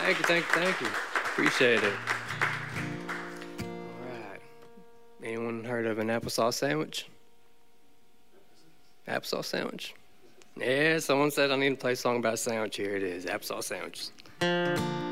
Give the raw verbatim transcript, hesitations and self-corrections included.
Thank you, thank you, thank you. Appreciate it. All right. Anyone heard of an applesauce sandwich? Applesauce sandwich? Yeah, someone said I need to play a song about a sandwich. Here it is, applesauce sandwiches.